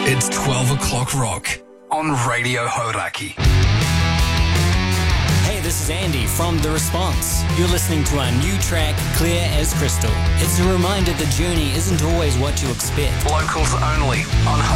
It's 12 o'clock rock on Radio Hauraki. Hey, this is Andy from The Response. You're listening to our new track, Clear as Crystal. It's a reminder the journey isn't always what you expect. Locals only on